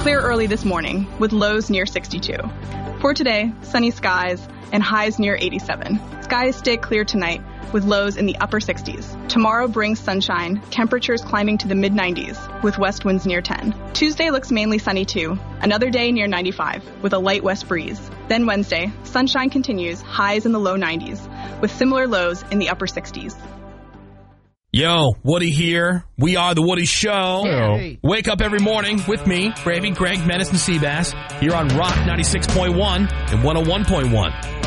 Clear early this morning with lows near 62. For today, sunny skies and highs near 87. Skies stay clear tonight with lows in the upper 60s. Tomorrow brings sunshine, temperatures climbing to the mid-90s with west winds near 10. Tuesday looks mainly sunny too. Another day near 95 with a light west breeze. Then Wednesday, sunshine continues, highs in the low 90s with similar lows in the upper 60s. Yo, Woody here. We are The Woody Show. Hey. Wake up every morning with me, Gravy, Greg, Menace, and Seabass here on Rock 96.1 and 101.1.